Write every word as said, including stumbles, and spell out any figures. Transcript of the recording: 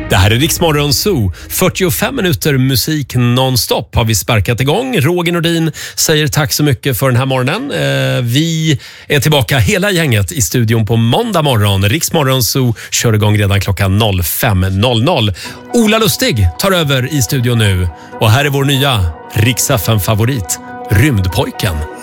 Det här är Rix Morgon Zoo. fyrtiofem minuter musik nonstop har vi sparkat igång. Roger Nordin säger tack så mycket för den här morgonen. Eh, vi är tillbaka hela gänget i studion på måndag morgon. Rix Morgon Zoo kör igång redan klockan fem noll noll. Ola Lustig tar över i studion nu. Och här är vår nya Rix F M-favorit, Rymdpojken.